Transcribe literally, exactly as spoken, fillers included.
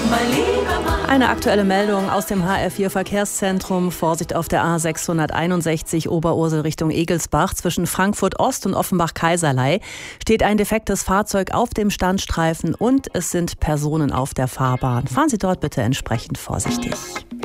Eine aktuelle Meldung aus dem H R vier Verkehrszentrum. Vorsicht auf der A sechshunderteinundsechzig Oberursel Richtung Egelsbach. Zwischen Frankfurt Ost und Offenbach-Kaiserlei steht ein defektes Fahrzeug auf dem Standstreifen und es sind Personen auf der Fahrbahn. Fahren Sie dort bitte entsprechend vorsichtig.